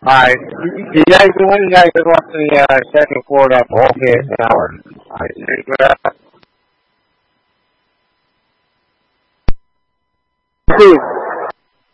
Alright, you guys doing? You guys watch the second quarter of okay hour. Alright,